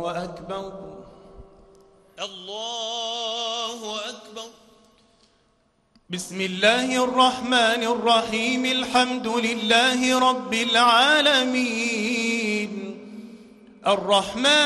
الله أكبر. الله أكبر. بسم الله الرحمن الرحيم. الحمد لله رب العالمين الرحمن